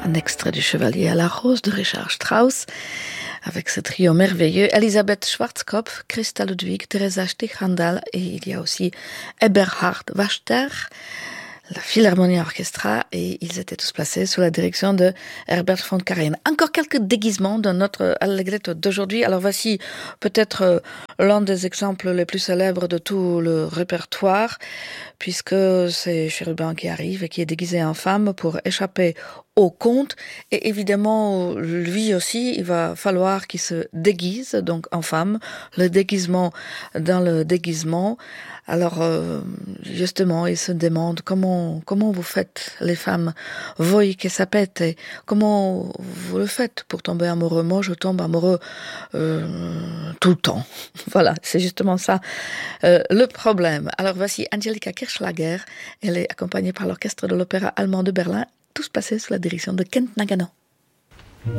un extrait du Chevalier à la rose de Richard Strauss, avec ce trio merveilleux, Elisabeth Schwarzkopf, Christa Ludwig, Teresa Stich-Handel, et il y a aussi Eberhard Wachter, la Philharmonie Orchestra, et ils étaient tous placés sous la direction de Herbert von Karajan. Encore quelques déguisements dans notre Allegretto d'aujourd'hui. Alors voici peut-être l'un des exemples les plus célèbres de tout le répertoire, puisque c'est Chérubin qui arrive et qui est déguisé en femme pour échapper au comte. Et évidemment, lui aussi, il va falloir qu'il se déguise, donc en femme, le déguisement dans le déguisement. Alors, justement, il se demande comment vous faites, les femmes, voi che sapete, comment vous le faites pour tomber amoureux. Moi, je tombe amoureux tout le temps. Voilà, c'est justement ça le problème. Alors, voici Angelika Kirchschlager. Elle est accompagnée par l'orchestre de l'Opéra allemand de Berlin, tous placés sous la direction de Kent Nagano.